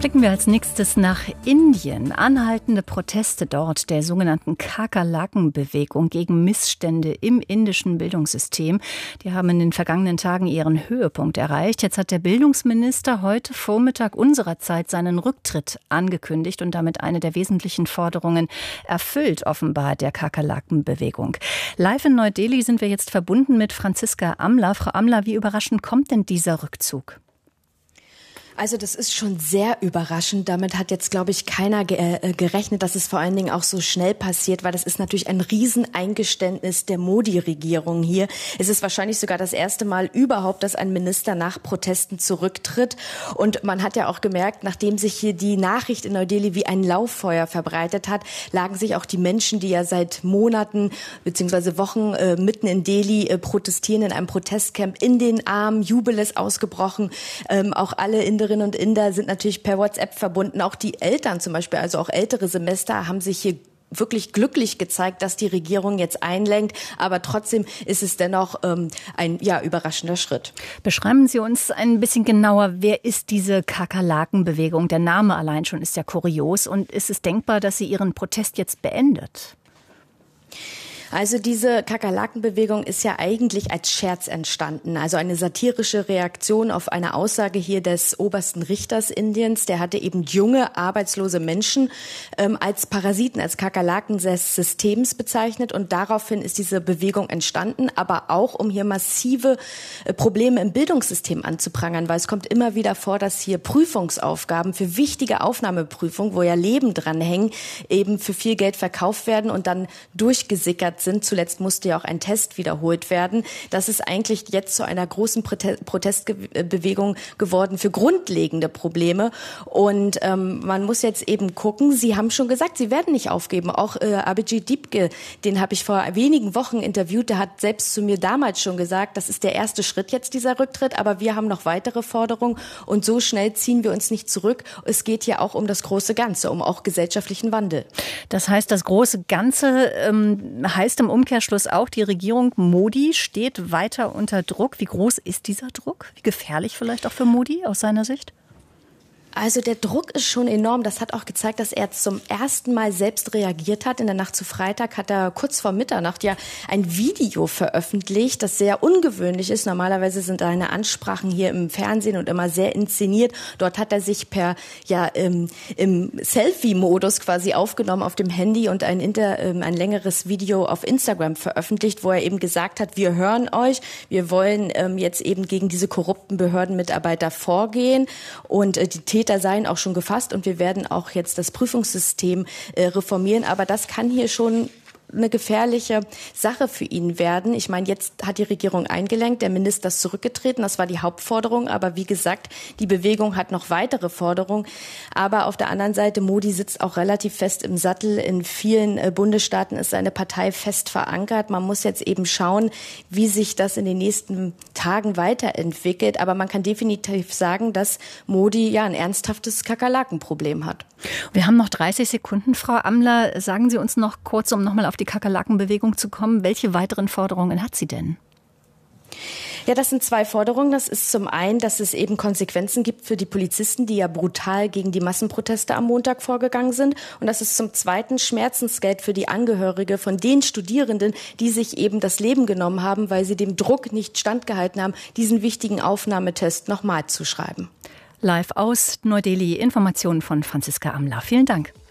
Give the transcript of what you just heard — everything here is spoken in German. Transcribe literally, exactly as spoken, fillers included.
Blicken wir als nächstes nach Indien. Anhaltende Proteste dort der sogenannten Kakerlaken-Bewegung gegen Missstände im indischen Bildungssystem. Die haben in den vergangenen Tagen ihren Höhepunkt erreicht. Jetzt hat der Bildungsminister heute Vormittag unserer Zeit seinen Rücktritt angekündigt und damit eine der wesentlichen Forderungen erfüllt, offenbar der Kakerlaken-Bewegung. Live in Neu-Delhi sind wir jetzt verbunden mit Franziska Amler. Frau Amler, wie überraschend kommt denn dieser Rückzug? Also das ist schon sehr überraschend. Damit hat jetzt, glaube ich, keiner ge- äh, gerechnet, dass es vor allen Dingen auch so schnell passiert, weil das ist natürlich ein Rieseneingeständnis der Modi-Regierung hier. Es ist wahrscheinlich sogar das erste Mal überhaupt, dass ein Minister nach Protesten zurücktritt. Und man hat ja auch gemerkt, nachdem sich hier die Nachricht in Neu-Delhi wie ein Lauffeuer verbreitet hat, lagen sich auch die Menschen, die ja seit Monaten bzw. Wochen äh, mitten in Delhi äh, protestieren, in einem Protestcamp, in den Armen. Jubel ist ausgebrochen. Ähm, auch alle in Inderinnen und Inder sind natürlich per WhatsApp verbunden. Auch die Eltern zum Beispiel, also auch ältere Semester, haben sich hier wirklich glücklich gezeigt, dass die Regierung jetzt einlenkt. Aber trotzdem ist es dennoch ähm, ein ja, überraschender Schritt. Beschreiben Sie uns ein bisschen genauer, wer ist diese Kakerlaken-Bewegung? Der Name allein schon ist ja kurios. Und ist es denkbar, dass sie ihren Protest jetzt beendet? Also diese Kakerlaken-Bewegung ist ja eigentlich als Scherz entstanden, also eine satirische Reaktion auf eine Aussage hier des obersten Richters Indiens. Der hatte eben junge, arbeitslose Menschen ähm, als Parasiten, als Kakerlaken des Systems bezeichnet und daraufhin ist diese Bewegung entstanden, aber auch um hier massive äh, Probleme im Bildungssystem anzuprangern, weil es kommt immer wieder vor, dass hier Prüfungsaufgaben für wichtige Aufnahmeprüfungen, wo ja Leben dranhängen, eben für viel Geld verkauft werden und dann durchgesickert sind. Zuletzt musste ja auch ein Test wiederholt werden. Das ist eigentlich jetzt zu einer großen Protestbewegung geworden für grundlegende Probleme. Und ähm, man muss jetzt eben gucken, Sie haben schon gesagt, Sie werden nicht aufgeben. Auch äh, Abhijit Deepke, den habe ich vor wenigen Wochen interviewt, der hat selbst zu mir damals schon gesagt, das ist der erste Schritt jetzt, dieser Rücktritt, aber wir haben noch weitere Forderungen und so schnell ziehen wir uns nicht zurück. Es geht ja auch um das große Ganze, um auch gesellschaftlichen Wandel. Das heißt, das große Ganze ähm, heißt im Umkehrschluss auch, die Regierung Modi steht weiter unter Druck. Wie groß ist dieser Druck? Wie gefährlich vielleicht auch für Modi aus seiner Sicht? Also der Druck ist schon enorm. Das hat auch gezeigt, dass er zum ersten Mal selbst reagiert hat. In der Nacht zu Freitag hat er kurz vor Mitternacht ja ein Video veröffentlicht, das sehr ungewöhnlich ist. Normalerweise sind seine Ansprachen hier im Fernsehen und immer sehr inszeniert. Dort hat er sich per ja im, im Selfie-Modus quasi aufgenommen auf dem Handy und ein, Inter, ähm, ein längeres Video auf Instagram veröffentlicht, wo er eben gesagt hat, wir hören euch, wir wollen ähm, jetzt eben gegen diese korrupten Behördenmitarbeiter vorgehen und äh, die Täter seien auch schon gefasst und wir werden auch jetzt das Prüfungssystem äh, reformieren. Aber das kann hier schon eine gefährliche Sache für ihn werden. Ich meine, jetzt hat die Regierung eingelenkt, der Minister ist zurückgetreten, das war die Hauptforderung. Aber wie gesagt, die Bewegung hat noch weitere Forderungen. Aber auf der anderen Seite, Modi sitzt auch relativ fest im Sattel. In vielen äh, Bundesstaaten ist seine Partei fest verankert. Man muss jetzt eben schauen, wie sich das in den nächsten Tagen weiterentwickelt. Aber man kann definitiv sagen, dass Modi ja ein ernsthaftes Kakerlakenproblem hat. Wir haben noch dreißig Sekunden, Frau Amler. Sagen Sie uns noch kurz, um nochmal auf die Kakerlakenbewegung zu kommen. Welche weiteren Forderungen hat sie denn? Ja, das sind zwei Forderungen. Das ist zum einen, dass es eben Konsequenzen gibt für die Polizisten, die ja brutal gegen die Massenproteste am Montag vorgegangen sind. Und das ist zum zweiten Schmerzensgeld für die Angehörige von den Studierenden, die sich eben das Leben genommen haben, weil sie dem Druck nicht standgehalten haben, diesen wichtigen Aufnahmetest nochmal zu schreiben. Live aus Neu-Delhi, Informationen von Franziska Amler. Vielen Dank.